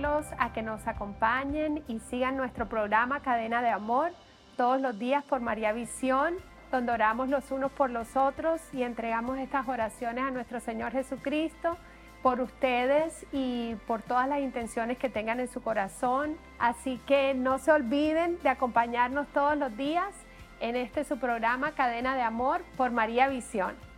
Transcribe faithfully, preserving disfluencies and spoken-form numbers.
invitarlos a que nos acompañen y sigan nuestro programa Cadena de Amor todos los días por María Visión, donde oramos los unos por los otros y entregamos estas oraciones a nuestro Señor Jesucristo por ustedes y por todas las intenciones que tengan en su corazón. Así que no se olviden de acompañarnos todos los días en este su programa Cadena de Amor por María Visión.